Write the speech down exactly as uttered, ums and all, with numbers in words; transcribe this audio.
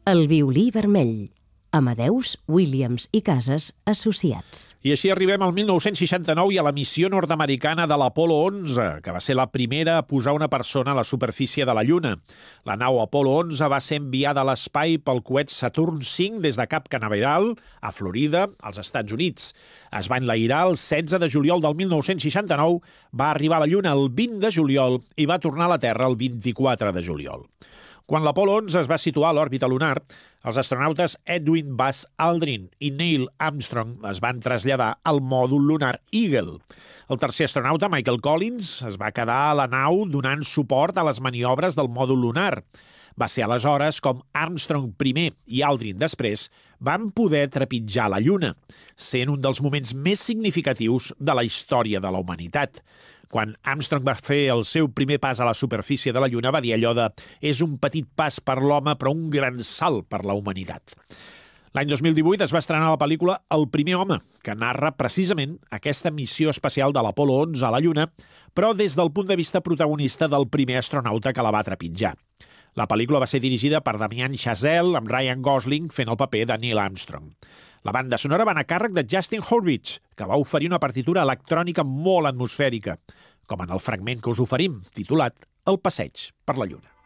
El violí vermell. Amadeus, Williams i Casas Associats. I així arribem al mil nou-cents seixanta-nou i a la missió nord-americana de l'Apolo onze, que va ser la primera a posar una persona a la superfície de la Lluna. La nau Apolo onze va ser enviada a l'espai pel coet Saturn cinc des de Cap Canaveral, a Florida, als Estats Units. Es va enlairar el setze de juliol del mil nou-cents seixanta-nou, va arribar a la Lluna el vint de juliol i va tornar a la Terra el vint-i-quatre de juliol. Quan l'Apolo onze es va situar a l'òrbita lunar, els astronautes Edwin Buzz Aldrin i Neil Armstrong es van traslladar al mòdul lunar Eagle. El tercer astronauta, Michael Collins, es va quedar a la nau donant suport a les maniobres del mòdul lunar. Va ser aleshores com Armstrong primer i Aldrin després van poder trepitjar la Lluna, sent un dels moments més significatius de la història de la humanitat. Quan Armstrong va fer el seu primer pas a la superfície de la Lluna, va dir allò de «és un petit pas per l'home, però un gran salt per la humanitat». L'any dos mil divuit es va estrenar la pel·lícula El primer home, que narra precisament aquesta missió espacial de l'Apolo onze a la Lluna, però des del punt de vista protagonista del primer astronauta que la va trepitjar. La pel·lícula va ser dirigida per Damien Chazelle, amb Ryan Gosling fent el paper de Neil Armstrong. La banda sonora va anar a càrrec de Justin Hurwitz, que va oferir una partitura electrònica molt atmosfèrica, com en el fragment que us oferim, titulat El passeig per la Lluna.